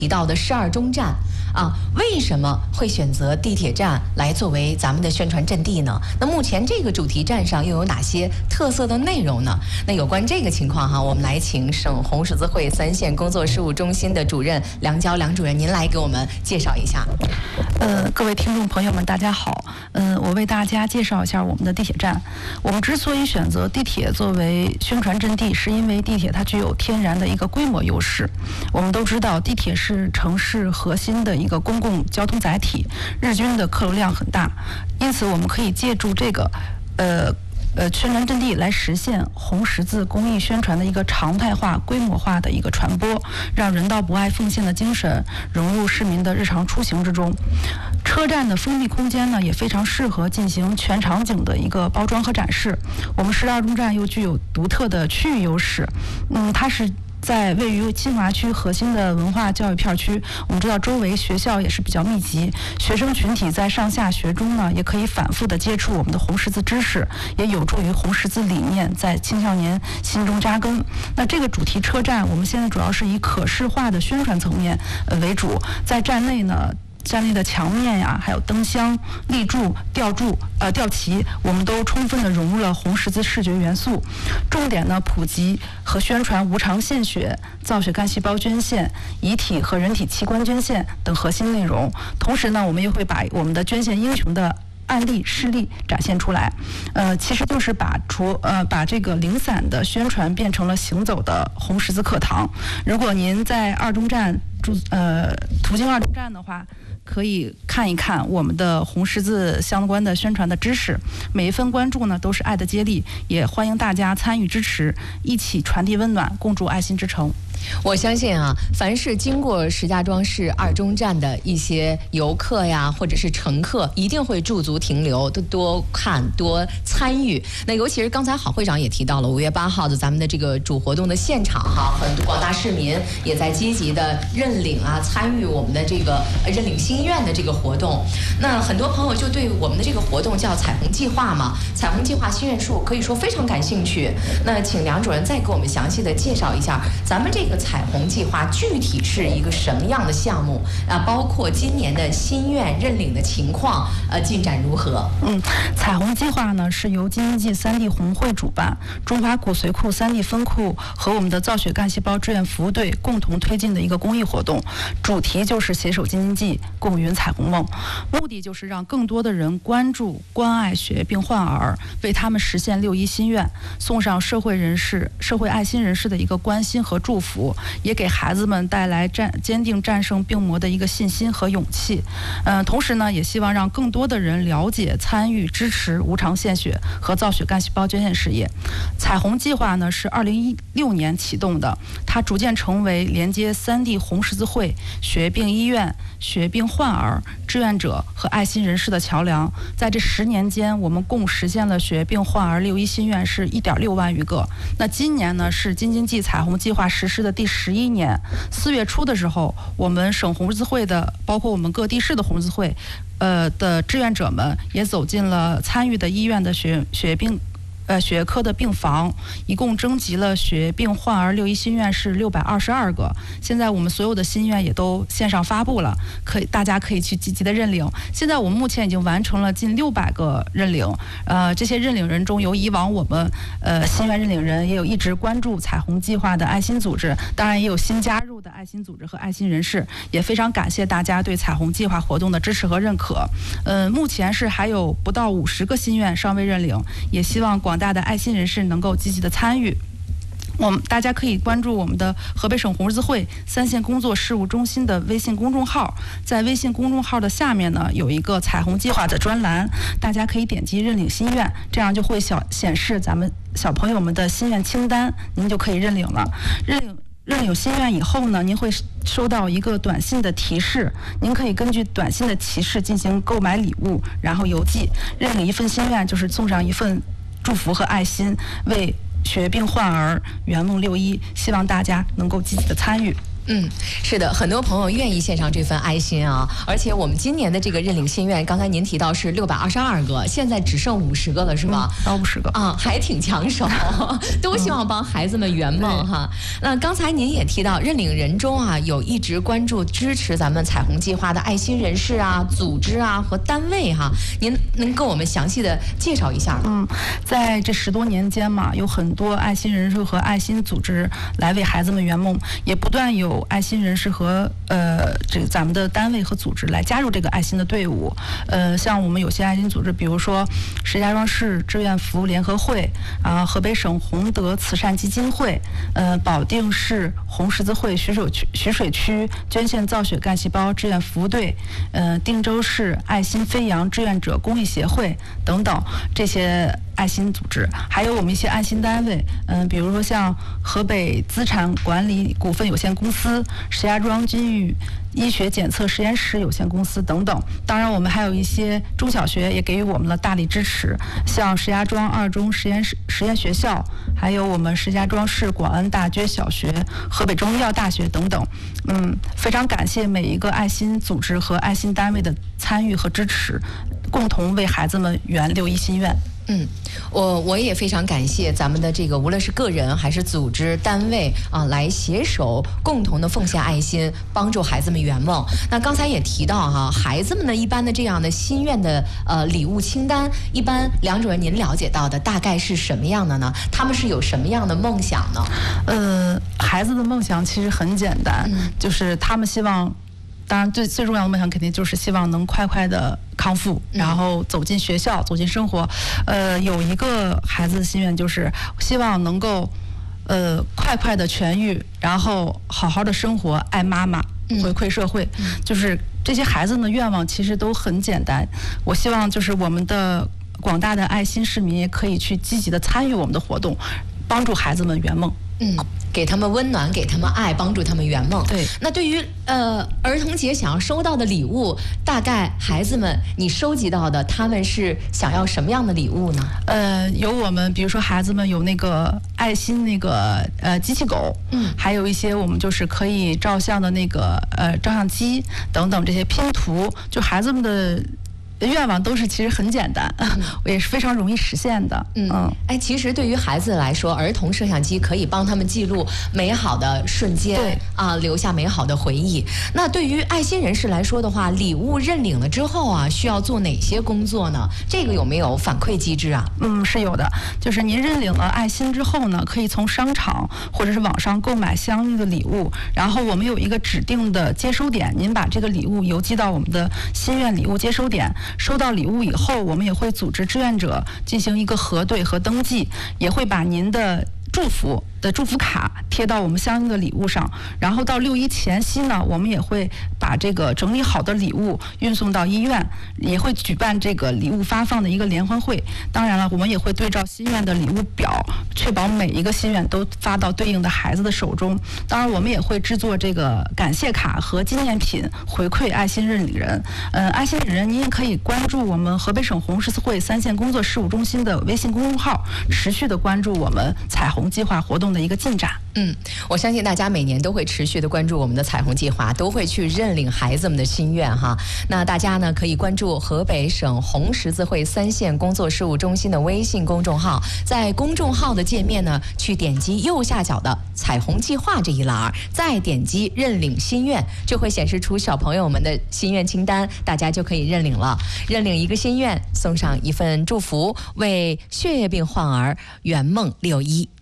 提到的12中站啊，为什么会选择地铁站来作为咱们的宣传阵地呢？那目前这个主题站上又有哪些特色的内容呢？那有关这个情况哈，我们来请省红十字会3线工作事务中心的主任梁娇梁主任，您来给我们介绍一下。 各位听众朋友们，大家好。我为大家介绍一下我们的地铁站。我们之所以选择地铁作为宣传阵地，是因为地铁它具有天然的一个规模优势。我们都知道，地铁是城市核心的一个公共交通载体，日均的客流量很大，因此我们可以借助这个宣传阵地来实现红十字公益宣传的一个常态化、规模化的一个传播，让人道不爱奉献的精神融入市民的日常出行之中。车站的封闭空间呢，也非常适合进行全场景的一个包装和展示。我们12中站又具有独特的区域优势，它是在位于金华区核心的文化教育片区，我们知道周围学校也是比较密集，学生群体在上下学中呢，也可以反复的接触我们的红十字知识，也有助于红十字理念在青少年心中扎根。那这个主题车站，我们现在主要是以可视化的宣传层面为主，在站内呢。站内的墙面呀，还有灯箱、立柱、吊旗，我们都充分的融入了红十字视觉元素。重点呢，普及和宣传无偿献血、造血干细胞捐献、遗体和人体器官捐献等核心内容。同时呢，我们也会把我们的捐献英雄的案例事例展现出来，其实就是把这个零散的宣传变成了行走的红十字课堂。如果您在2中站途经2中站的话，可以看一看我们的红十字相关的宣传的知识，每一份关注呢都是爱的接力，也欢迎大家参与支持，一起传递温暖，共筑爱心之城。 我相信啊，凡是经过石家庄市2中站的一些游客呀，或者是乘客，一定会驻足停留，多看多参与。那尤其是刚才郝会长也提到了5月8号的咱们的这个主活动的现场哈，很多广大市民也在积极的认领啊，参与我们的这个认领心愿的这个活动。那很多朋友就对我们的这个活动叫彩虹计划嘛，彩虹计划心愿树可以说非常感兴趣。那请梁主任再给我们详细的介绍一下咱们这个彩虹计划具体是一个什么样的项目啊？包括今年的心愿认领的情况，进展如何？ 彩虹计划呢是由京津冀3D红会主办，中华骨髓库3D分库和我们的造血干细胞志愿服务队共同推进的一个公益活动，主题就是携手京津冀，共圆彩虹梦。目的就是让更多的人关注、关爱血液病患儿，为他们实现6·1心愿，送上社会爱心人士的一个关心和祝福。也给孩子们带来坚定战胜病魔的一个信心和勇气。同时呢，也希望让更多的人了解、参与、支持无偿献血和造血干细胞捐献事业。彩虹计划呢是2016年启动的，它逐渐成为连接3D红十字会、血液病医院、血液病患儿、志愿者和爱心人士的桥梁。在这10年间，我们共实现了血液病患儿6·1心愿是1.6万余个。那今年呢是京津冀彩虹计划实施的第11年，4月初的时候，我们省红十字会的，包括我们各地市的红十字会，的志愿者们也走进了参与的医院的血液科的病房，一共征集了血液病患儿6·1心愿是622个。现在我们所有的心愿也都线上发布了，大家可以去积极的认领。现在我们目前已经完成了近600个认领。这些认领人中，有以往我们心愿认领人，也有一直关注彩虹计划的爱心组织，当然也有新加入的爱心组织和爱心人士。也非常感谢大家对彩虹计划活动的支持和认可。目前是还有不到50个心愿尚未认领，也希望广大的爱心人士能够积极的参与。大家可以关注我们的河北省红十字会3线工作事务中心的微信公众号，在微信公众号的下面呢有一个彩虹计划的专栏，大家可以点击认领心愿，这样就会显示咱们小朋友们的心愿清单，您就可以认领了。认领心愿以后呢，您会收到一个短信的提示，您可以根据短信的提示进行购买礼物，然后邮寄。认领一份心愿就是送上一份祝福和爱心，为血液病患儿圆梦6·1，希望大家能够积极的参与。 是的，很多朋友愿意献上这份爱心啊，而且我们今年的这个认领心愿，刚才您提到是622个，现在只剩50个了，是吧？ 到50个啊，还挺抢手，都希望帮孩子们圆梦哈。那刚才您也提到，认领人中啊，有一直关注支持咱们彩虹计划的爱心人士啊、组织啊和单位哈，您能跟我们详细的介绍一下吗？ 在这10多年间嘛，有很多爱心人士和爱心组织来为孩子们圆梦，也不断有爱心人士和这个咱们的单位和组织来加入这个爱心的队伍。像我们有些爱心组织，比如说石家庄市志愿服务联合会啊，河北省洪德慈善基金会，保定市红十字会徐水区捐献造血干细胞志愿服务队，定州市爱心飞扬志愿者公益协会等等这些爱心组织，还有我们一些爱心单位，比如说像河北资产管理股份有限公司、石家庄金域医学检测实验室有限公司等等。当然，我们还有一些中小学也给予我们了大力支持，像石家庄2中实验学校，还有我们石家庄市广安大街小学、河北中医药大学等等。非常感谢每一个爱心组织和爱心单位的参与和支持，共同为孩子们圆6·1心愿。 我也非常感谢咱们的这个无论是个人还是组织单位啊，来携手共同的奉献爱心，帮助孩子们圆梦。那刚才也提到哈，孩子们呢一般的这样的心愿的礼物清单，一般梁主任您了解到的大概是什么样的呢？他们是有什么样的梦想呢？ 孩子的梦想其实很简单，就是他们希望。当然，最重要的梦想肯定就是希望能快快的康复，然后走进学校，走进生活。有一个孩子的心愿就是希望能够，快快的痊愈，然后好好的生活，爱妈妈，回馈社会。就是这些孩子们的愿望其实都很简单。我希望就是我们的广大的爱心市民也可以去积极的参与我们的活动，帮助孩子们圆梦。 给他们温暖，给他们爱，帮助他们圆梦。 对， 那对于儿童节想要收到的礼物，大概孩子们你收集到的，他们是想要什么样的礼物呢？ 有我们比如说孩子们有那个爱心那个机器狗，还有一些我们就是可以照相的那个照相机等等这些拼图，就孩子们的愿望都是其实很简单，也是非常容易实现的。 其实对于孩子来说，儿童摄像机可以帮他们记录美好的瞬间， 对啊，留下美好的回忆。那对于爱心人士来说的话，礼物认领了之后啊，需要做哪些工作呢？这个有没有反馈机制啊？ 是有的，就是您认领了爱心之后呢，可以从商场或者是网上购买相应的礼物，然后我们有一个指定的接收点，您把这个礼物邮寄到我们的心愿礼物接收点。收到礼物以后，我们也会组织志愿者进行一个核对和登记，也会把您的祝福卡贴到我们相应的礼物上，然后到6·1前夕呢，我们也会把这个整理好的礼物运送到医院，也会举办这个礼物发放的一个联欢会。当然了，我们也会对照心愿的礼物表，确保每一个心愿都发到对应的孩子的手中。当然，我们也会制作这个感谢卡和纪念品回馈爱心认领人。爱心认领人，您也可以关注我们河北省红十字会3线工作事务中心的微信公众号，持续的关注我们彩虹计划活动的一个进展。 我相信大家每年都会持续的关注我们的彩虹计划，都会去认领孩子们的心愿哈。那大家呢可以关注河北省红十字会3线工作事务中心的微信公众号，在公众号的界面呢，去点击右下角的彩虹计划这一栏，再点击认领心愿，就会显示出小朋友们的心愿清单，大家就可以认领了。认领一个心愿，送上一份祝福，为血液病患儿圆梦6·1。